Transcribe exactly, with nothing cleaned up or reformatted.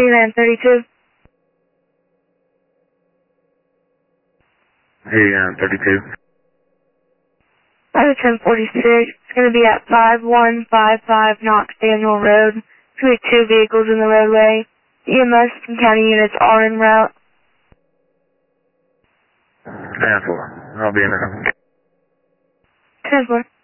eighty-nine thirty-two. eighty-nine thirty-two. Private ten forty-six. It's going to be at five one five five Knox Daniel Road. There's going to be two vehicles in the roadway. E M S and county units are en route. ten four. I'll be in there. ten four.